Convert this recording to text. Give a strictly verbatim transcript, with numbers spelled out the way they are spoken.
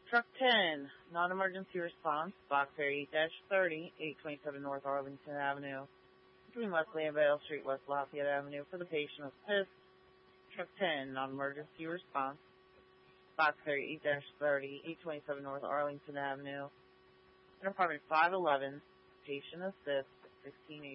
Truck ten, non-emergency response, box area eight thirty, eight twenty-seven North Arlington Avenue, between Wesley and Vale Street, West Lafayette Avenue, for the patient of PISS. Truck ten, non-emergency response, box area eight thirty, eight twenty-seven North Arlington Avenue, in apartment five eleven, patient assist, sixteen eighty.